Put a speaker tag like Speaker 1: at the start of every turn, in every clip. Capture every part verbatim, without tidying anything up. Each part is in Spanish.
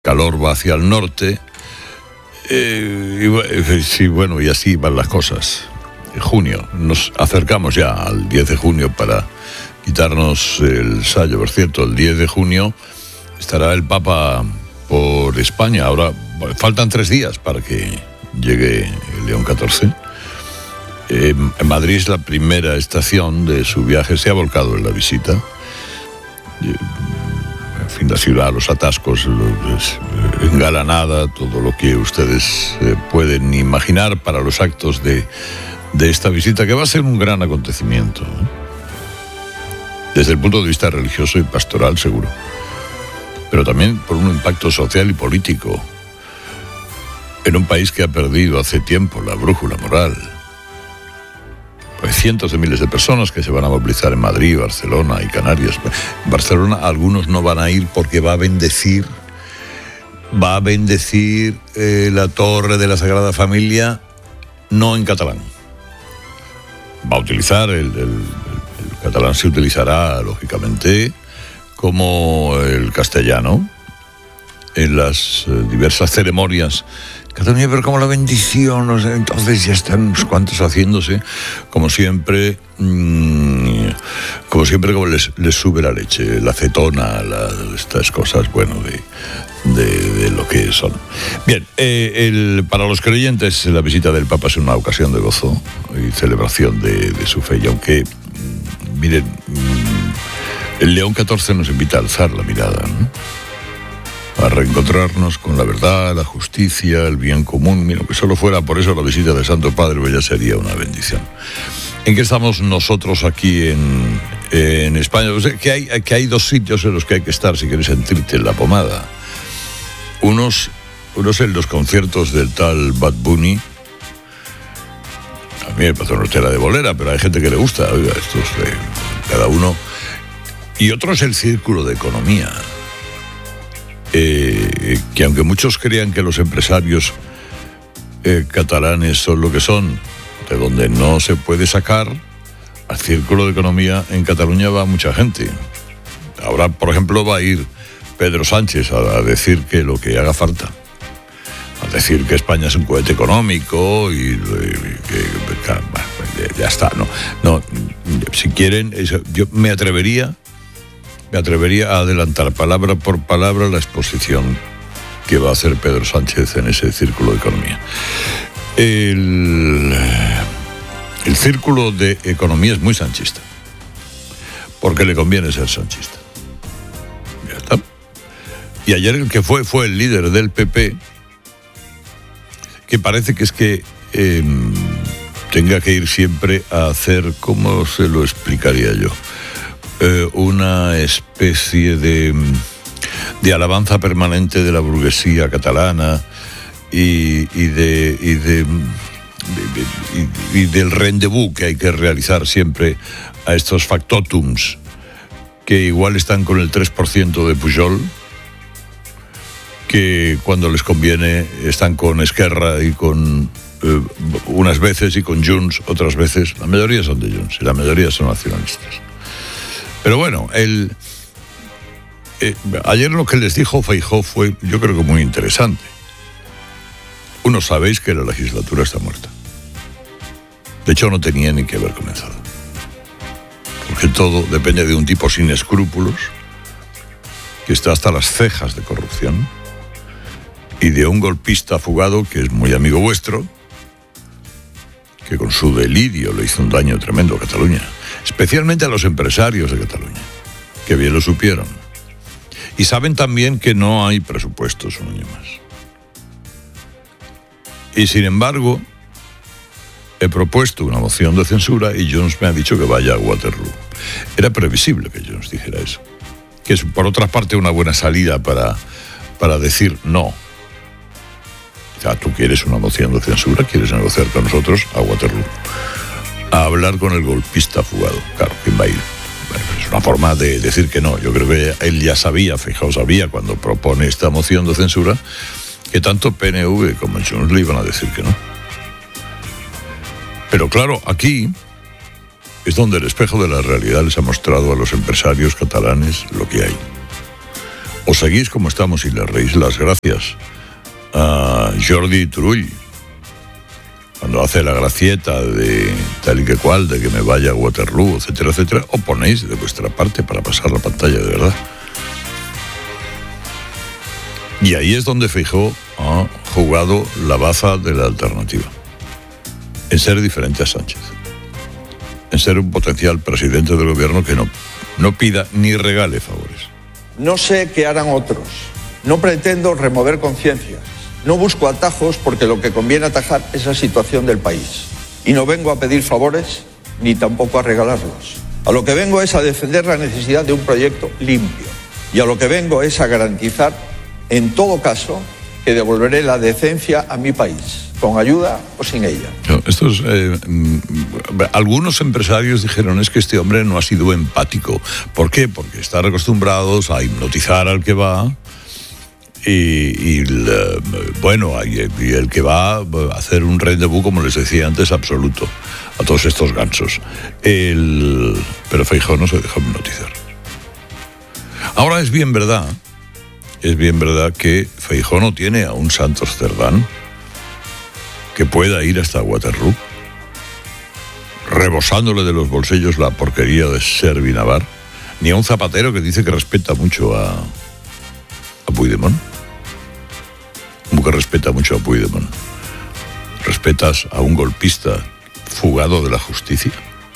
Speaker 1: calor va hacia el norte. Eh, y, sí, bueno, y así van las cosas. En junio, nos acercamos ya al diez de junio para quitarnos el sayo. Por cierto, el diez de junio estará el Papa por España. Ahora bueno, faltan tres días para que llegue el León catorce. Eh, en Madrid es la primera estación de su viaje. Se ha volcado en la visita. Eh, en fin, la ciudad, los atascos, los, engalanada, todo lo que ustedes eh, pueden imaginar para los actos de, de esta visita, que va a ser un gran acontecimiento, ¿eh? Desde el punto de vista religioso y pastoral, seguro, pero también por un impacto social y político en un país que ha perdido hace tiempo la brújula moral. Hay cientos de miles de personas que se van a movilizar en Madrid, Barcelona y Canarias. En Barcelona algunos no van a ir porque va a bendecir, va a bendecir eh, la torre de la Sagrada Familia, no en catalán. Va a utilizar, el, el, el catalán se utilizará, lógicamente, como el castellano en las eh, diversas ceremonias. Cataluña, pero como la bendición, no sé, entonces ya están unos cuantos haciéndose, como siempre, mmm, como siempre, como les, les sube la leche, la acetona, la, estas cosas, bueno, de, de, de lo que son. Bien, eh, el, para los creyentes, la visita del Papa es una ocasión de gozo y celebración de, de su fe, y aunque, miren, el León catorce nos invita a alzar la mirada, ¿no? A reencontrarnos con la verdad, la justicia, el bien común. Mira, que solo fuera por eso la visita del Santo Padre, pues ya sería una bendición. ¿En qué estamos nosotros aquí en, en España? O sea, que, hay, que hay dos sitios en los que hay que estar si quieres sentirte en la pomada. Unos, unos en los conciertos del tal Bad Bunny. A mí me pasó una tela de bolera, pero hay gente que le gusta. Oiga, esto es de cada uno. Y otro es el Círculo de Economía. Eh, que aunque muchos crean que los empresarios eh, catalanes son lo que son, de donde no se puede sacar, al Círculo de Economía en Cataluña va mucha gente. Ahora, por ejemplo, va a ir Pedro Sánchez a, a decir que lo que haga falta, a decir que España es un cohete económico y, y que ya, ya está. No, no, si quieren, eso, yo me atrevería Me atrevería a adelantar palabra por palabra la exposición que va a hacer Pedro Sánchez en ese Círculo de Economía. El, el Círculo de Economía es muy sanchista, porque le conviene ser sanchista. Ya está. Y ayer el que fue fue el líder del P P, que parece que es que eh, tenga que ir siempre a hacer, ¿cómo se lo explicaría yo? Eh, una especie de, de alabanza permanente de la burguesía catalana y, y, de, y, de, y, y del rendezvous que hay que realizar siempre a estos factotums que igual están con el tres por ciento de Pujol, que cuando les conviene están con Esquerra y con eh, unas veces y con Junts otras veces. La mayoría son de Junts y la mayoría son nacionalistas. Pero bueno, el, eh, ayer lo que les dijo Feijóo fue, yo creo que muy interesante. Uno, sabéis que la legislatura está muerta. De hecho, no tenía ni que haber comenzado. Porque todo depende de un tipo sin escrúpulos, que está hasta las cejas de corrupción, y de un golpista fugado que es muy amigo vuestro, que con su delirio le hizo un daño tremendo a Cataluña. Especialmente a los empresarios de Cataluña, que bien lo supieron. Y saben también que no hay presupuestos un año más. Y sin embargo, he propuesto una moción de censura y Junts me ha dicho que vaya a Waterloo. Era previsible que Junts dijera eso. Que es, por otra parte, una buena salida para, para decir no. O sea, tú quieres una moción de censura, quieres negociar con nosotros a Waterloo, a hablar con el golpista fugado. Claro, ¿quién va a ir? Bueno, es una forma de decir que no. Yo creo que él ya sabía, Feijóo sabía, cuando propone esta moción de censura, que tanto P N V como Junts le iban a decir que no. Pero claro, aquí es donde el espejo de la realidad les ha mostrado a los empresarios catalanes lo que hay. O seguís como estamos y le reís las gracias a Jordi Turull cuando hace la gracieta de tal y que cual, de que me vaya a Waterloo, etcétera, etcétera, o ponéis de vuestra parte para pasar la pantalla de verdad. Y ahí es donde Feijóo ha jugado la baza de la alternativa, en ser diferente a Sánchez, en ser un potencial presidente del gobierno que no, no pida ni regale favores.
Speaker 2: No sé qué harán otros, no pretendo remover conciencias, no busco atajos porque lo que conviene atajar es la situación del país. Y no vengo a pedir favores ni tampoco a regalarlos. A lo que vengo es a defender la necesidad de un proyecto limpio. Y a lo que vengo es a garantizar, en todo caso, que devolveré la decencia a mi país, con ayuda o sin ella.
Speaker 1: No, estos, eh, algunos empresarios dijeron es que este hombre no ha sido empático. ¿Por qué? Porque están acostumbrados a hipnotizar al que va y, y la, bueno, y, y el que va a hacer un rendezvous, como les decía antes, absoluto a todos estos gansos. El, pero Feijóo no se dejó hipnotizar. Ahora es bien verdad, es bien verdad que Feijóo no tiene a un Santos Cerdán que pueda ir hasta Waterloo, rebosándole de los bolsillos la porquería de Servinavar, ni a un Zapatero que dice que respeta mucho a, a Puigdemont. Como que respeta mucho a Puigdemont. ¿Respetas a un golpista fugado de la justicia?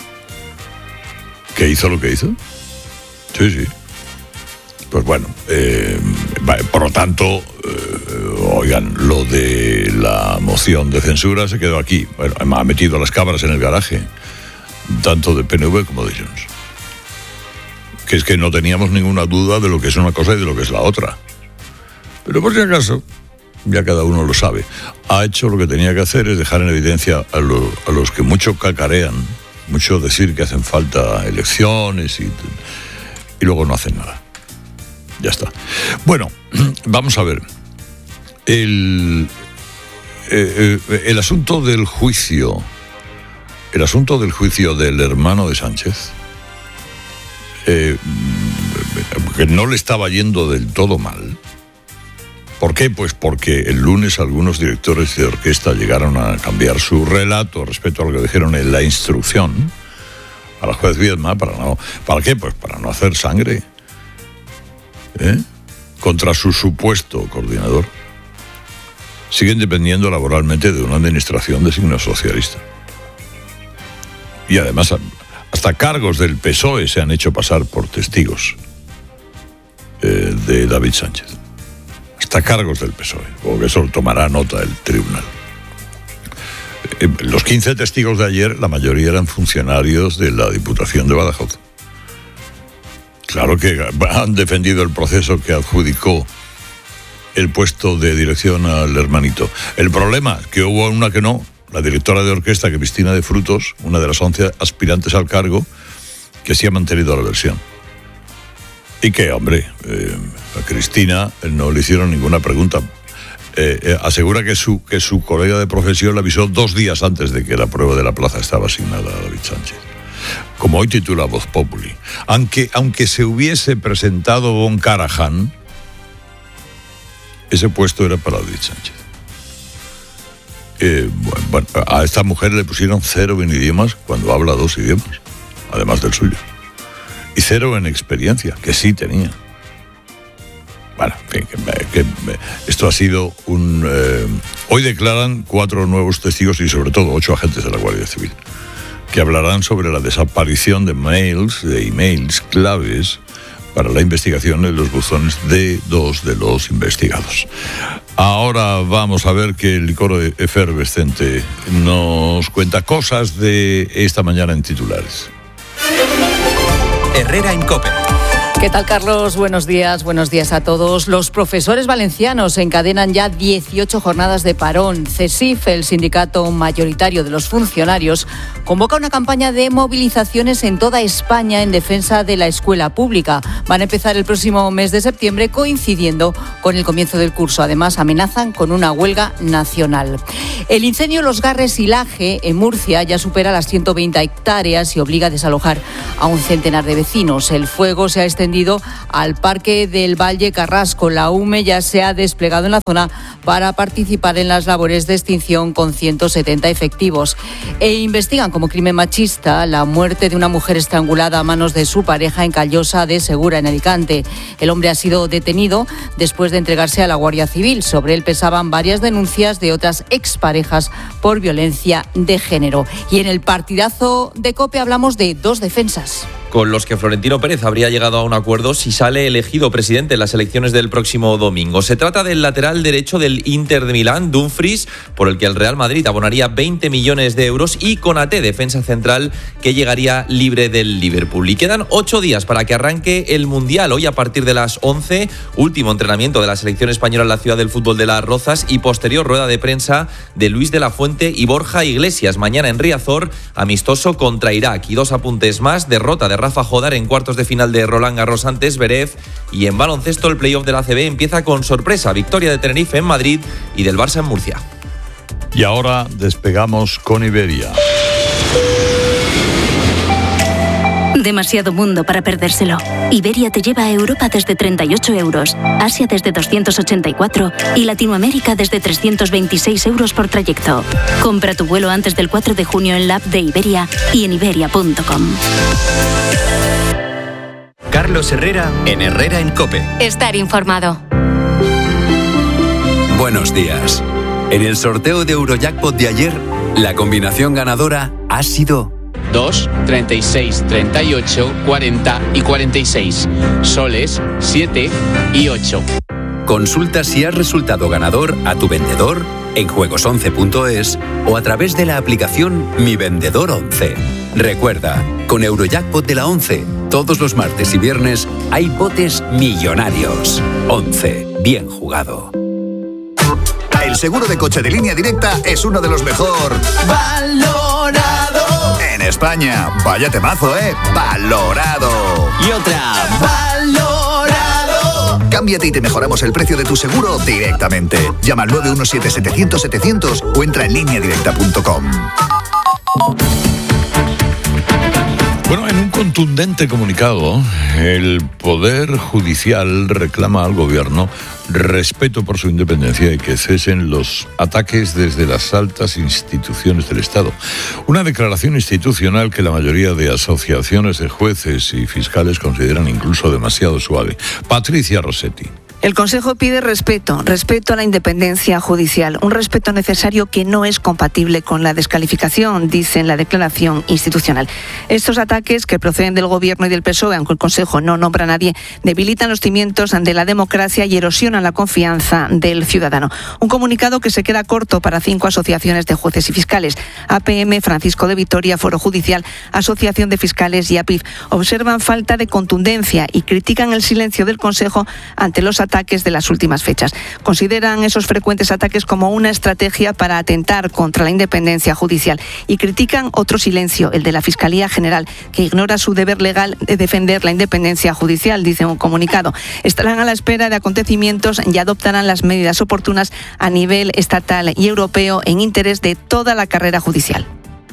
Speaker 1: ¿Que hizo lo que hizo? Sí, sí. Pues bueno, eh, por lo tanto, eh, oigan, lo de la moción de censura se quedó aquí. Bueno, ha metido las cámaras en el garaje, tanto de P N V como de Junts. Que es que no teníamos ninguna duda de lo que es una cosa y de lo que es la otra. Pero por si acaso, ya cada uno lo sabe, ha hecho lo que tenía que hacer, es dejar en evidencia a, lo, a los que mucho cacarean, mucho decir que hacen falta elecciones y, y luego no hacen nada. Ya está. Bueno, vamos a ver. El, eh, el asunto del juicio, el asunto del juicio del hermano de Sánchez, eh, que no le estaba yendo del todo mal. ¿Por qué? Pues porque el lunes algunos directores de orquesta llegaron a cambiar su relato respecto a lo que dijeron en la instrucción a la juez Viedma. ¿Para no, ¿para qué? Pues para no hacer sangre. ¿Eh? Contra su supuesto coordinador. Siguen dependiendo laboralmente de una administración de signo socialista. Y además hasta cargos del P S O E se han hecho pasar por testigos eh, de David Sánchez. Hasta cargos del P S O E, porque eso tomará nota el tribunal. Eh, los quince testigos de ayer, la mayoría eran funcionarios de la Diputación de Badajoz. Claro que han defendido el proceso que adjudicó el puesto de dirección al hermanito. El problema es que hubo una que no, la directora de orquesta, Cristina de Frutos, una de las once aspirantes al cargo, que sí ha mantenido la versión. Y que, hombre, eh, a Cristina no le hicieron ninguna pregunta. Eh, eh, asegura que su, que su colega de profesión le avisó dos días antes de que la prueba de la plaza estaba asignada a David Sánchez. Como hoy titula Voz Populi. Aunque, aunque se hubiese presentado Von Karajan, ese puesto era para David Sánchez. Eh, bueno, a esta mujer le pusieron cero en idiomas cuando habla dos idiomas, además del suyo. Y cero en experiencia, que sí tenía. Bueno, en fin, que, que, esto ha sido un... Eh, hoy declaran cuatro nuevos testigos y sobre todo ocho agentes de la Guardia Civil, que hablarán sobre la desaparición de mails, de emails claves para la investigación en los buzones de dos de los investigados. Ahora vamos a ver que el licor efervescente nos cuenta cosas de esta mañana en titulares.
Speaker 3: Herrera en COPE.
Speaker 4: ¿Qué tal, Carlos? Buenos días, buenos días a todos. Los profesores valencianos encadenan ya dieciocho jornadas de parón. CESIF, el sindicato mayoritario de los funcionarios, convoca una campaña de movilizaciones en toda España en defensa de la escuela pública. Van a empezar el próximo mes de septiembre, coincidiendo con el comienzo del curso. Además, amenazan con una huelga nacional. El incendio Los Garres y Laje, en Murcia, ya supera las ciento veinte hectáreas y obliga a desalojar a un centenar de vecinos. El fuego se ha extendido extendido al Parque del Valle Carrasco. La U M E ya se ha desplegado en la zona para participar en las labores de extinción con ciento setenta efectivos. E investigan como crimen machista la muerte de una mujer estrangulada a manos de su pareja en Callosa de Segura, en Alicante. El hombre ha sido detenido después de entregarse a la Guardia Civil. Sobre él pesaban varias denuncias de otras exparejas por violencia de género. Y en el partidazo de COPE hablamos de dos defensas,
Speaker 3: con los que Florentino Pérez habría llegado a un acuerdo si sale elegido presidente en las elecciones del próximo domingo. Se trata del lateral derecho del Inter de Milán, Dumfries, por el que el Real Madrid abonaría veinte millones de euros, y Konaté, defensa central, que llegaría libre del Liverpool. Y quedan ocho días para que arranque el Mundial. Hoy a partir de las once, último entrenamiento de la selección española en la ciudad del fútbol de Las Rozas, y posterior rueda de prensa de Luis de la Fuente y Borja Iglesias. Mañana en Riazor, amistoso contra Irak. Y dos apuntes más: derrota de Rafa Jodar en cuartos de final de Roland Garros ante Zverev. Y en baloncesto, el playoff de la A C B empieza con sorpresa: victoria de Tenerife en Madrid y del Barça en Murcia.
Speaker 1: Y ahora despegamos con Iberia.
Speaker 5: Demasiado mundo para perdérselo. Iberia te lleva a Europa desde treinta y ocho euros, Asia desde doscientos ochenta y cuatro y Latinoamérica desde trescientos veintiséis euros por trayecto. Compra tu vuelo antes del cuatro de junio en la app de Iberia y en iberia punto com.
Speaker 6: Carlos Herrera en Herrera en COPE.
Speaker 5: Estar informado.
Speaker 6: Buenos días. En el sorteo de Eurojackpot de ayer, la combinación ganadora ha sido
Speaker 7: dos, treinta y seis, treinta y ocho, cuarenta y cuarenta y seis. Soles, siete y ocho.
Speaker 6: Consulta si has resultado ganador a tu vendedor en juegos once punto es o a través de la aplicación Mi Vendedor once. Recuerda, con Eurojackpot de la once, todos los martes y viernes hay botes millonarios. once. Bien jugado.
Speaker 8: El seguro de coche de Línea Directa es uno de los mejor valorado en España. Vaya temazo, ¿eh? Valorado.
Speaker 9: Y otra, valorado.
Speaker 8: Cámbiate y te mejoramos el precio de tu seguro directamente. Llama al nueve uno siete, setecientos, setecientos o entra en línea directa punto com.
Speaker 1: Bueno, en un contundente comunicado, el Poder Judicial reclama al Gobierno respeto por su independencia y que cesen los ataques desde las altas instituciones del Estado. Una declaración institucional que la mayoría de asociaciones de jueces y fiscales consideran incluso demasiado suave. Patricia Rossetti.
Speaker 10: El Consejo pide respeto, respeto a la independencia judicial, un respeto necesario que no es compatible con la descalificación, dice en la declaración institucional. Estos ataques, que proceden del Gobierno y del P S O E, aunque el Consejo no nombra a nadie, debilitan los cimientos de la democracia y erosionan la confianza del ciudadano. Un comunicado que se queda corto para cinco asociaciones de jueces y fiscales: A P M, Francisco de Vitoria, Foro Judicial, Asociación de Fiscales y A P I F. Observan falta de contundencia y critican el silencio del Consejo ante los ataques de las últimas fechas. Consideran esos frecuentes ataques como una estrategia para atentar contra la independencia judicial y critican otro silencio, el de la Fiscalía General, que ignora su deber legal de defender la independencia judicial, dice un comunicado. Estarán a la espera de acontecimientos y adoptarán las medidas oportunas a nivel estatal y europeo en interés de toda la carrera judicial.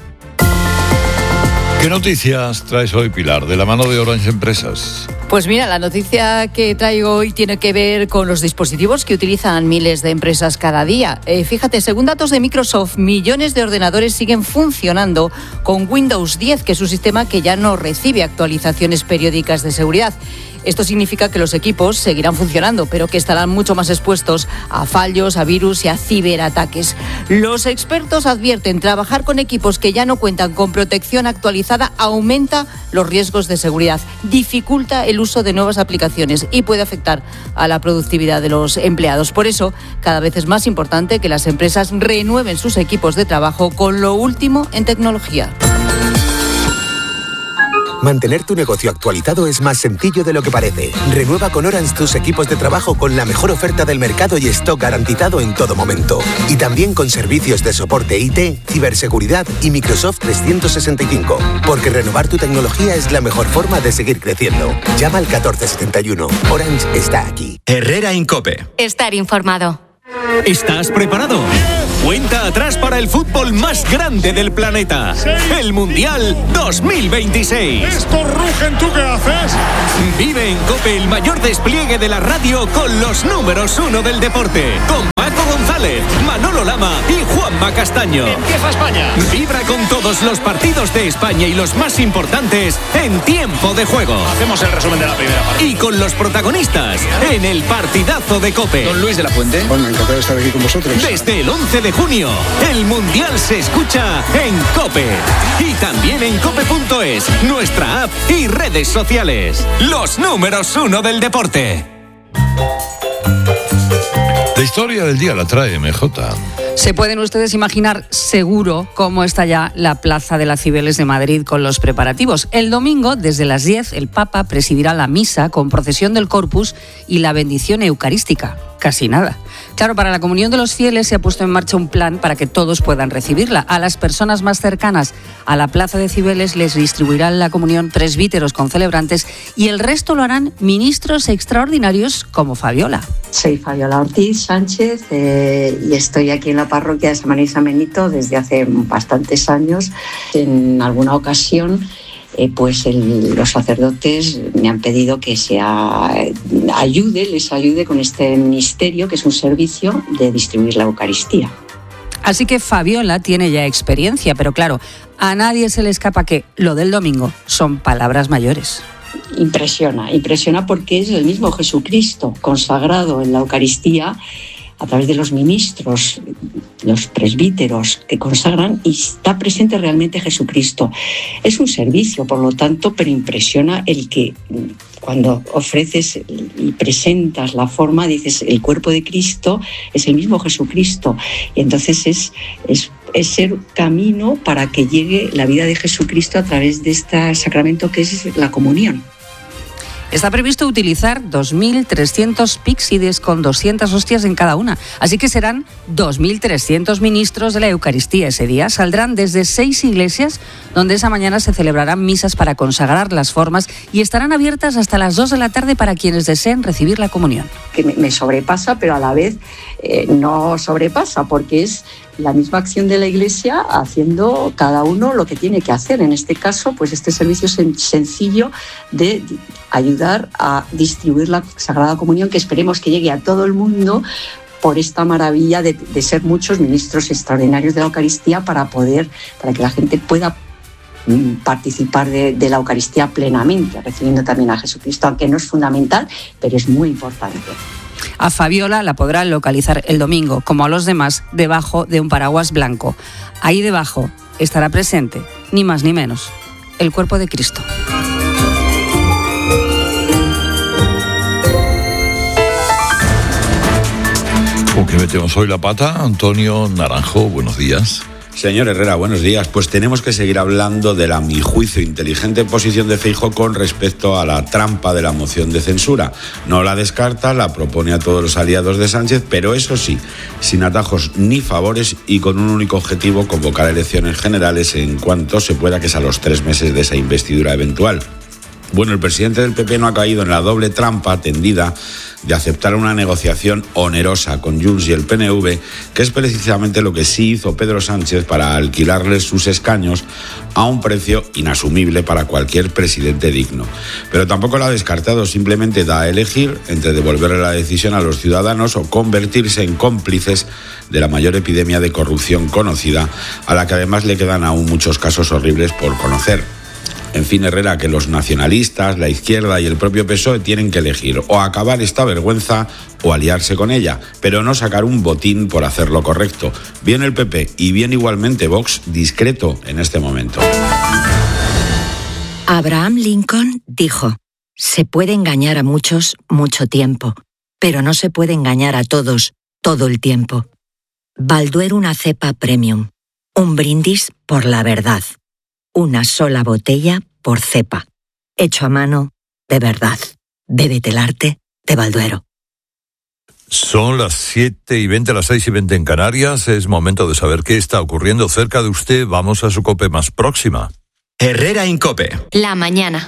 Speaker 1: ¿Qué noticias traes hoy, Pilar, de la mano de Orange Empresas?
Speaker 4: Pues mira, la noticia que traigo hoy tiene que ver con los dispositivos que utilizan miles de empresas cada día. Eh, fíjate, según datos de Microsoft, millones de ordenadores siguen funcionando con Windows diez, que es un sistema que ya no recibe actualizaciones periódicas de seguridad. Esto significa que los equipos seguirán funcionando, pero que estarán mucho más expuestos a fallos, a virus y a ciberataques. Los expertos advierten: trabajar con equipos que ya no cuentan con protección actualizada aumenta los riesgos de seguridad, dificulta el uso de nuevas aplicaciones y puede afectar a la productividad de los empleados. Por eso, cada vez es más importante que las empresas renueven sus equipos de trabajo con lo último en tecnología.
Speaker 11: Mantener tu negocio actualizado es más sencillo de lo que parece. Renueva con Orange tus equipos de trabajo con la mejor oferta del mercado y stock garantizado en todo momento. Y también con servicios de soporte I T, ciberseguridad y Microsoft trescientos sesenta y cinco. Porque renovar tu tecnología es la mejor forma de seguir creciendo. Llama al catorce setenta y uno. Orange está aquí.
Speaker 6: Herrera en COPE.
Speaker 5: Estar informado.
Speaker 9: ¿Estás preparado? Cuenta atrás para el fútbol más grande del planeta. El Mundial dos mil veintiséis.
Speaker 12: Estos rugen, ¿tú qué haces?
Speaker 9: Vive en COPE el mayor despliegue de la radio con los números uno del deporte. Con Paco González, Manolo Lama y Juanma Castaño.
Speaker 12: Empieza España.
Speaker 9: Vibra con todos los partidos de España y los más importantes en tiempo de juego.
Speaker 12: Hacemos el resumen de la primera parte.
Speaker 9: Y con los protagonistas en el partidazo de COPE.
Speaker 7: Don Luis de la Fuente.
Speaker 13: Bueno, encantado de estar aquí con vosotros.
Speaker 9: Desde el once de junio, el Mundial se escucha en COPE. Y también en cope punto es, nuestra app y redes sociales. Los números uno del deporte.
Speaker 1: La historia del día la trae M J.
Speaker 4: Se pueden ustedes imaginar seguro cómo está ya la Plaza de las Cibeles de Madrid con los preparativos. El domingo, desde las diez, el Papa presidirá la misa con procesión del Corpus y la bendición eucarística. Casi nada. Claro, para la comunión de los fieles se ha puesto en marcha un plan para que todos puedan recibirla. A las personas más cercanas a la Plaza de Cibeles les distribuirán la comunión presbíteros con celebrantes y el resto lo harán ministros extraordinarios como Fabiola.
Speaker 14: Soy Fabiola Ortiz Sánchez eh, y estoy aquí en la parroquia de San María y San Benito desde hace bastantes años. En alguna ocasión Eh, pues el, los sacerdotes me han pedido que sea, ayude, les ayude con este ministerio, que es un servicio de distribuir la Eucaristía.
Speaker 4: Así que Fabiola tiene ya experiencia, pero claro, a nadie se le escapa que lo del domingo son palabras mayores.
Speaker 14: Impresiona, impresiona porque es el mismo Jesucristo consagrado en la Eucaristía a través de los ministros, los presbíteros que consagran, y está presente realmente Jesucristo. Es un servicio, por lo tanto, pero impresiona el que cuando ofreces y presentas la forma, dices, el cuerpo de Cristo es el mismo Jesucristo. Y entonces es, es, es ser camino para que llegue la vida de Jesucristo a través de este sacramento que es la comunión.
Speaker 4: Está previsto utilizar dos mil trescientos píxides con doscientas hostias en cada una. Así que serán dos mil trescientos ministros de la Eucaristía ese día. Saldrán desde seis iglesias donde esa mañana se celebrarán misas para consagrar las formas y estarán abiertas hasta las dos de la tarde para quienes deseen recibir la comunión.
Speaker 14: Que me sobrepasa, pero a la vez eh, no sobrepasa, porque es la misma acción de la Iglesia haciendo cada uno lo que tiene que hacer. En este caso, pues este servicio sen- sencillo de ayudar a distribuir la Sagrada Comunión, que esperemos que llegue a todo el mundo por esta maravilla de, de ser muchos ministros extraordinarios de la Eucaristía para poder, para que la gente pueda participar de, de la Eucaristía plenamente, recibiendo también a Jesucristo, aunque no es fundamental, pero es muy importante.
Speaker 4: A Fabiola la podrán localizar el domingo, como a los demás, debajo de un paraguas blanco. Ahí debajo estará presente, ni más ni menos, el cuerpo de Cristo.
Speaker 1: ¿Con qué metemos hoy la pata? Antonio Naranjo, buenos días.
Speaker 15: Señor Herrera, buenos días. Pues tenemos que seguir hablando de la, a mi juicio, inteligente posición de Feijóo con respecto a la trampa de la moción de censura. No la descarta, la propone a todos los aliados de Sánchez, pero eso sí, sin atajos ni favores y con un único objetivo: convocar elecciones generales en cuanto se pueda, que es a los tres meses de esa investidura eventual. Bueno, el presidente del P P no ha caído en la doble trampa tendida de aceptar una negociación onerosa con Junts y el P N V, que es precisamente lo que sí hizo Pedro Sánchez para alquilarles sus escaños a un precio inasumible para cualquier presidente digno. Pero tampoco lo ha descartado, simplemente da a elegir entre devolverle la decisión a los ciudadanos o convertirse en cómplices de la mayor epidemia de corrupción conocida, a la que además le quedan aún muchos casos horribles por conocer. En fin, Herrera, que los nacionalistas, la izquierda y el propio P S O E tienen que elegir o acabar esta vergüenza o aliarse con ella, pero no sacar un botín por hacer lo correcto. Bien el P P y bien igualmente Vox, discreto en este momento.
Speaker 16: Abraham Lincoln dijo: se puede engañar a muchos mucho tiempo, pero no se puede engañar a todos todo el tiempo. Balduero, una cepa premium. Un brindis por la verdad. Una sola botella por cepa. Hecho a mano, de verdad. Bébete el arte de Balduero.
Speaker 1: Son las siete y veinte, las seis y veinte en Canarias. Es momento de saber qué está ocurriendo cerca de usted. Vamos a su COPE más próxima.
Speaker 17: Herrera en COPE.
Speaker 18: La mañana.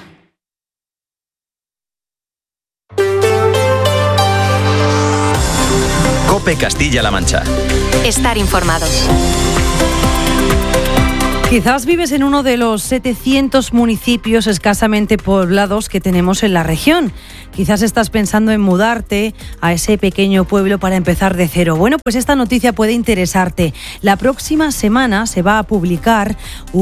Speaker 17: COPE Castilla-La Mancha.
Speaker 5: Estar informado.
Speaker 10: Quizás vives en uno de los setecientos municipios escasamente poblados que tenemos en la región. Quizás estás pensando en mudarte a ese pequeño pueblo para empezar de cero. Bueno, pues esta noticia puede interesarte. La próxima semana se va a publicar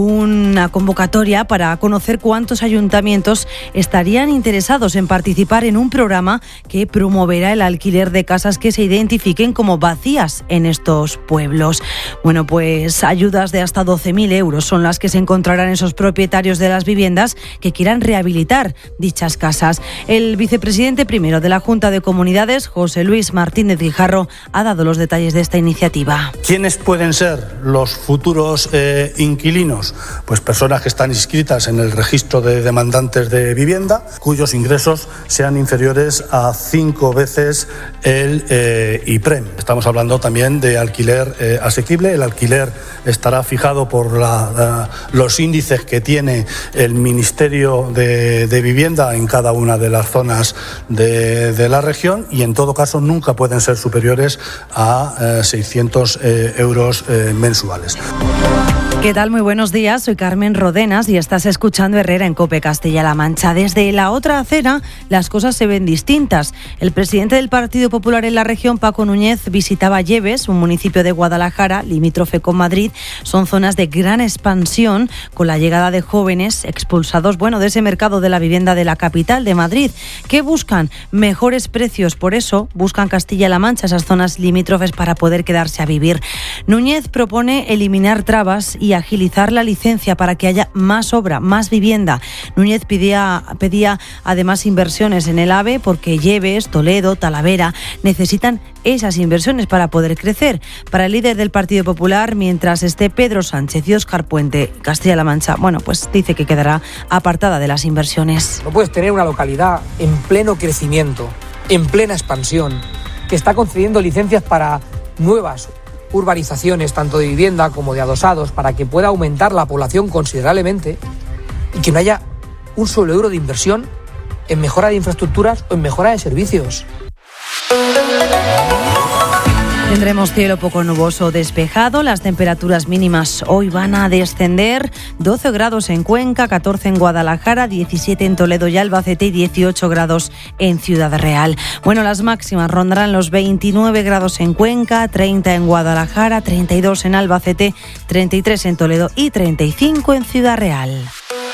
Speaker 10: una convocatoria para conocer cuántos ayuntamientos estarían interesados en participar en un programa que promoverá el alquiler de casas que se identifiquen como vacías en estos pueblos. Bueno, pues ayudas de hasta doce mil euros son las que se encontrarán esos propietarios de las viviendas que quieran rehabilitar dichas casas. El vicepresidente primero de la Junta de Comunidades, José Luis Martínez Guijarro, ha dado los detalles de esta iniciativa.
Speaker 13: ¿Quiénes pueden ser los futuros eh, inquilinos? Pues personas que están inscritas en el registro de demandantes de vivienda, cuyos ingresos sean inferiores a cinco veces el eh, IPREM. Estamos hablando también de alquiler eh, asequible. El alquiler estará fijado por la los índices que tiene el Ministerio de, de Vivienda en cada una de las zonas de, de la región y en todo caso nunca pueden ser superiores a eh, seiscientos eh, euros eh, mensuales.
Speaker 10: ¿Qué tal? Muy buenos días, soy Carmen Rodenas y estás escuchando Herrera en COPE Castilla-La Mancha. Desde la otra acera las cosas se ven distintas. El presidente del Partido Popular en la región, Paco Núñez, visitaba Lleves, un municipio de Guadalajara, limítrofe con Madrid. Son zonas de gran expansión con la llegada de jóvenes expulsados, bueno, de ese mercado de la vivienda de la capital de Madrid. ¿Qué buscan? Mejores precios, por eso buscan Castilla-La Mancha, esas zonas limítrofes para poder quedarse a vivir. Núñez propone eliminar trabas y agilizar la licencia para que haya más obra, más vivienda. Núñez pedía, pedía además inversiones en el AVE porque Lleves, Toledo, Talavera necesitan esas inversiones para poder crecer. Para el líder del Partido Popular, mientras esté Pedro Sánchez y Óscar Puente, Castilla-La Mancha, bueno, pues dice que quedará apartada de las inversiones.
Speaker 18: No puedes tener una localidad en pleno crecimiento, en plena expansión, que está concediendo licencias para nuevas urbanizaciones, tanto de vivienda como de adosados, para que pueda aumentar la población considerablemente y que no haya un solo euro de inversión en mejora de infraestructuras o en mejora de servicios.
Speaker 10: Tendremos cielo poco nuboso despejado, las temperaturas mínimas hoy van a descender, doce grados en Cuenca, catorce en Guadalajara, diecisiete en Toledo y Albacete y dieciocho grados en Ciudad Real. Bueno, las máximas rondarán los veintinueve grados en Cuenca, treinta en Guadalajara, treinta y dos en Albacete, treinta y tres en Toledo y treinta y cinco en Ciudad Real.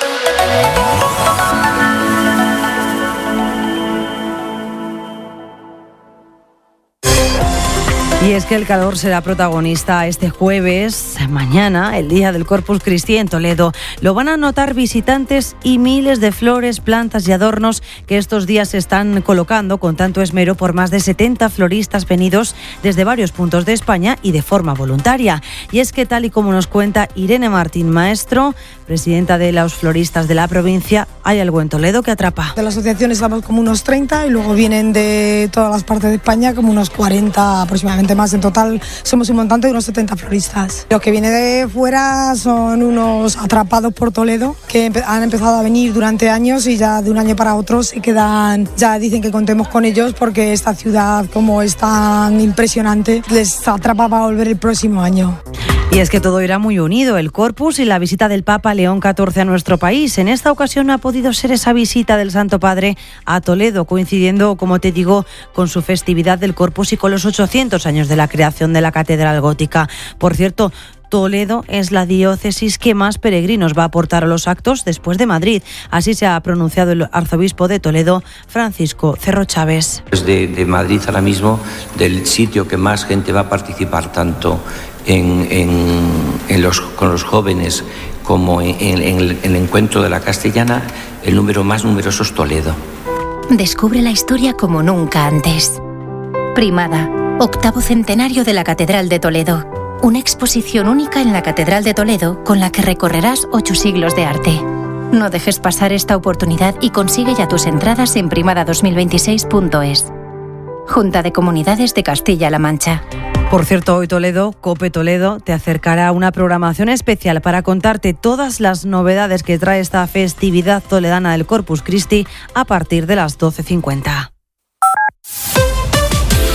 Speaker 10: Y es que el calor será protagonista este jueves, mañana, el día del Corpus Christi en Toledo. Lo van a notar visitantes y miles de flores, plantas y adornos que estos días se están colocando con tanto esmero por más de setenta floristas venidos desde varios puntos de España y de forma voluntaria. Y es que tal y como nos cuenta Irene Martín Maestro, presidenta de los floristas de la provincia, hay algo en Toledo que atrapa.
Speaker 19: De la asociación estamos como unos treinta y luego vienen de todas las partes de España como unos cuarenta aproximadamente más. En total somos un montante de unos setenta floristas. Los que vienen de fuera son unos atrapados por Toledo que han empezado a venir durante años y ya de un año para otro se quedan, ya dicen que contemos con ellos porque esta ciudad, como es tan impresionante, les atrapa para volver el próximo año.
Speaker 10: Y es que todo irá muy unido, el Corpus y la visita del Papa León catorce a nuestro país. En esta ocasión ha podido ser esa visita del Santo Padre a Toledo, coincidiendo, como te digo, con su festividad del Corpus y con los ochocientos años de la creación de la Catedral Gótica. Por cierto, Toledo es la diócesis que más peregrinos va a aportar a los actos después de Madrid. Así se ha pronunciado el arzobispo de Toledo, Francisco Cerro Chávez.
Speaker 20: Desde de Madrid ahora mismo, del sitio que más gente va a participar, tanto en, en, en los, con los jóvenes como en, en, en el encuentro de la castellana, el número más numeroso es Toledo.
Speaker 5: Descubre la historia como nunca antes. Primada, octavo centenario de la Catedral de Toledo. Una exposición única en la Catedral de Toledo con la que recorrerás ocho siglos de arte. No dejes pasar esta oportunidad y consigue ya tus entradas en primada dos mil veintiséis punto es. Junta de Comunidades de Castilla-La Mancha.
Speaker 10: Por cierto, hoy Toledo, COPE Toledo, te acercará a una programación especial para contarte todas las novedades que trae esta festividad toledana del Corpus Christi a partir de las doce cincuenta.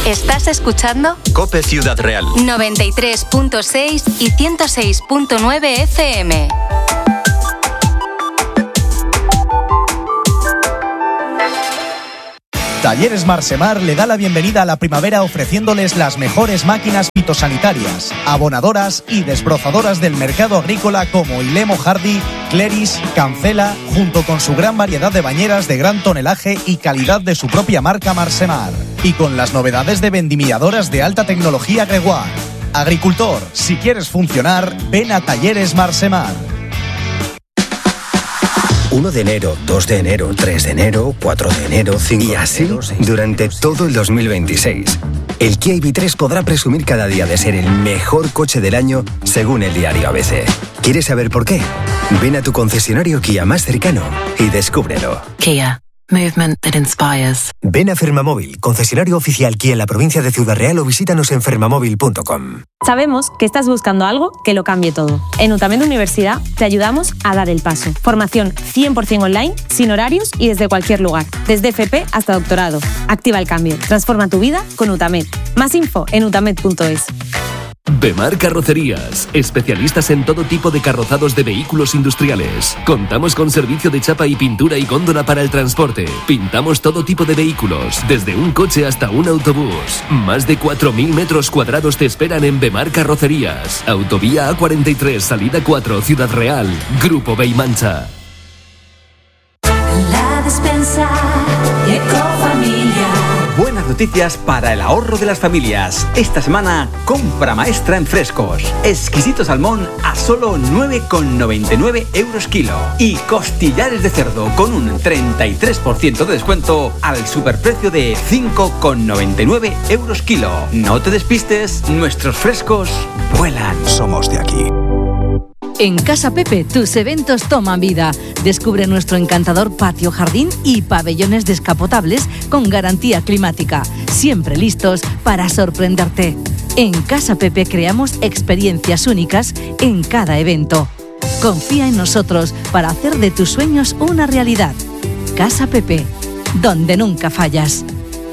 Speaker 21: ¿Estás escuchando?
Speaker 17: COPE Ciudad Real.
Speaker 21: noventa y tres punto seis y ciento seis punto nueve F M.
Speaker 22: Talleres Marsemar le da la bienvenida a la primavera ofreciéndoles las mejores máquinas fitosanitarias, abonadoras y desbrozadoras del mercado agrícola como Ilemo Hardy, Cleris, Cancela, junto con su gran variedad de bañeras de gran tonelaje y calidad de su propia marca Marsemar. Y con las novedades de vendimilladoras de alta tecnología Gregoire. Agricultor, si quieres funcionar, ven a Talleres Marsemar.
Speaker 23: uno de enero, dos de enero, tres de enero, cuatro de enero, cinco y así durante todo el dos mil veintiséis. El Kia I V tres podrá presumir cada día de ser el mejor coche del año según el diario A B C. ¿Quieres saber por qué? Ven a tu concesionario Kia más cercano y descúbrelo.
Speaker 24: Kia. Movement that inspires.
Speaker 23: Ven a Fermamóvil, concesionario oficial Kia en la provincia de Ciudad Real, o visítanos en fermamóvil punto com.
Speaker 25: Sabemos que estás buscando algo que lo cambie todo. En Utamed Universidad te ayudamos a dar el paso. Formación cien por ciento online, sin horarios y desde cualquier lugar. Desde F P hasta doctorado. Activa el cambio. Transforma tu vida con Utamed. Más info en utamed punto es.
Speaker 26: Bemar Carrocerías, especialistas en todo tipo de carrozados de vehículos industriales. Contamos con servicio de chapa y pintura y góndola para el transporte. Pintamos todo tipo de vehículos, desde un coche hasta un autobús. Más de cuatro mil metros cuadrados te esperan en Bemar Carrocerías. Autovía A cuarenta y tres, salida cuatro, Ciudad Real. Grupo Beimancha.
Speaker 27: La despensa Ecofamilia.
Speaker 28: Buenas noticias para el ahorro de las familias. Esta semana, compra maestra en frescos. Exquisito salmón a solo nueve con noventa y nueve euros kilo. Y costillares de cerdo con un treinta y tres por ciento de descuento al superprecio de cinco con noventa y nueve euros kilo. No te despistes, nuestros frescos vuelan.
Speaker 8: Somos de aquí.
Speaker 29: En Casa Pepe, tus eventos toman vida. Descubre nuestro encantador patio jardín y pabellones descapotables con garantía climática, siempre listos para sorprenderte. En Casa Pepe creamos experiencias únicas en cada evento. Confía en nosotros para hacer de tus sueños una realidad. Casa Pepe, donde nunca fallas.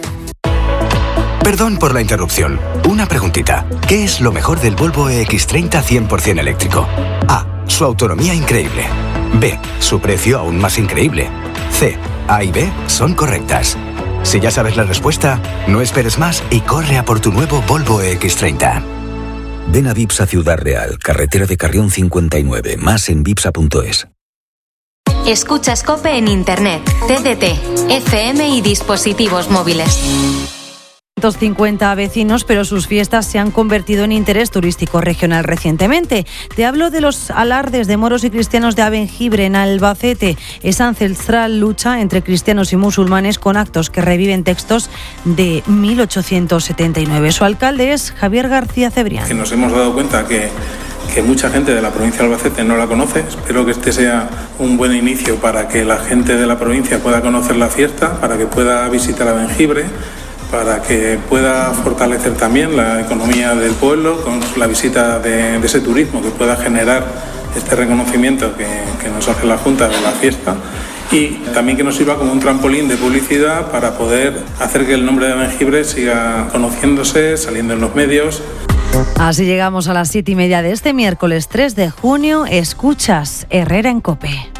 Speaker 11: Perdón por la interrupción. Una preguntita. ¿Qué es lo mejor del Volvo E X treinta cien por ciento eléctrico? A. Su autonomía increíble. B. Su precio aún más increíble. C. A y B son correctas. Si ya sabes la respuesta, no esperes más y corre a por tu nuevo Volvo E X treinta.
Speaker 30: Ven a Vipsa Ciudad Real, carretera de Carrión cincuenta y nueve, más en vipsa punto es.
Speaker 21: Escuchas COPE en Internet, T D T, F M y dispositivos móviles.
Speaker 4: ciento cincuenta vecinos, pero sus fiestas se han convertido en interés turístico regional recientemente. Te hablo de los alardes de moros y cristianos de Abengibre, en Albacete. Esa ancestral lucha entre cristianos y musulmanes con actos que reviven textos de mil ochocientos setenta y nueve. Su alcalde es Javier García Cebrián.
Speaker 31: Que nos hemos dado cuenta que que mucha gente de la provincia de Albacete no la conoce. Espero que este sea un buen inicio para que la gente de la provincia pueda conocer la fiesta, para que pueda visitar Abengibre, para que pueda fortalecer también la economía del pueblo con la visita de, de ese turismo, que pueda generar este reconocimiento que, que nos hace la Junta de la fiesta, y también que nos sirva como un trampolín de publicidad para poder hacer que el nombre de Abengibre siga conociéndose, saliendo en los medios.
Speaker 4: Así llegamos a las siete y media de este miércoles tres de junio. Escuchas Herrera en COPE.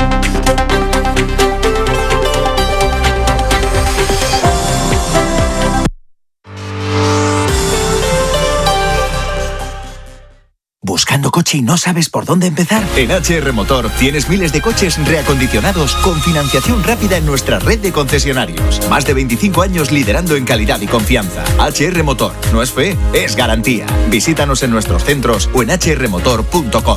Speaker 32: ¿Buscando coche y no sabes por dónde empezar? En H R Motor tienes miles de coches reacondicionados con financiación rápida en nuestra red de concesionarios. Más de veinticinco años liderando en calidad y confianza. H R Motor. No es fe, es garantía. Visítanos en nuestros centros o en h r motor punto com.